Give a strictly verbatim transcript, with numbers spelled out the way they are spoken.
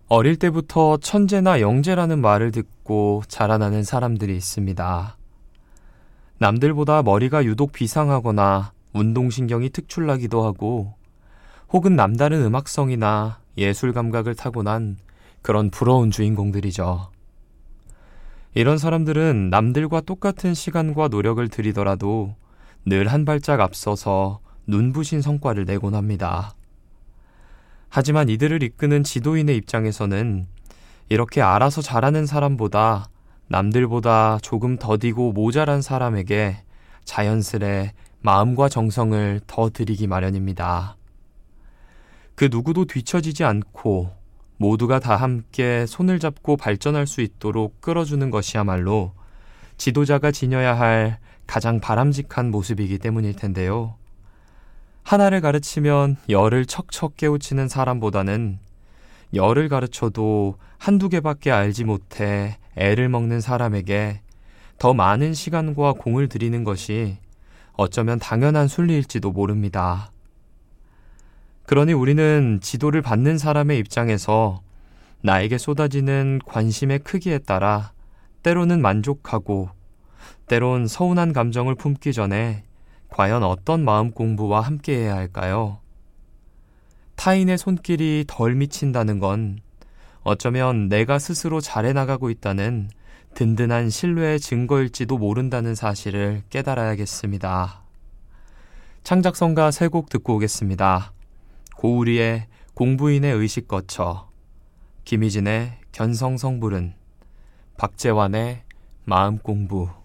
어릴 때부터 천재나 영재라는 말을 듣고 자라나는 사람들이 있습니다. 남들보다 머리가 유독 비상하거나 운동신경이 특출나기도 하고 혹은 남다른 음악성이나 예술 감각을 타고난 그런 부러운 주인공들이죠. 이런 사람들은 남들과 똑같은 시간과 노력을 들이더라도 늘 한 발짝 앞서서 눈부신 성과를 내곤 합니다. 하지만 이들을 이끄는 지도인의 입장에서는 이렇게 알아서 잘하는 사람보다 남들보다 조금 더디고 모자란 사람에게 자연스레 마음과 정성을 더 드리기 마련입니다. 그 누구도 뒤처지지 않고 모두가 다 함께 손을 잡고 발전할 수 있도록 끌어주는 것이야말로 지도자가 지녀야 할 가장 바람직한 모습이기 때문일 텐데요. 하나를 가르치면 열을 척척 깨우치는 사람보다는 열을 가르쳐도 한두 개밖에 알지 못해 애를 먹는 사람에게 더 많은 시간과 공을 들이는 것이 어쩌면 당연한 순리일지도 모릅니다. 그러니 우리는 지도를 받는 사람의 입장에서 나에게 쏟아지는 관심의 크기에 따라 때로는 만족하고 때론 서운한 감정을 품기 전에 과연 어떤 마음 공부와 함께해야 할까요? 타인의 손길이 덜 미친다는 건 어쩌면 내가 스스로 잘해나가고 있다는 든든한 신뢰의 증거일지도 모른다는 사실을 깨달아야겠습니다. 창작성가 세 곡 듣고 오겠습니다. 고우리의 공부인의 의식 거쳐, 김희진의 견성성불은, 박재환의 마음 공부.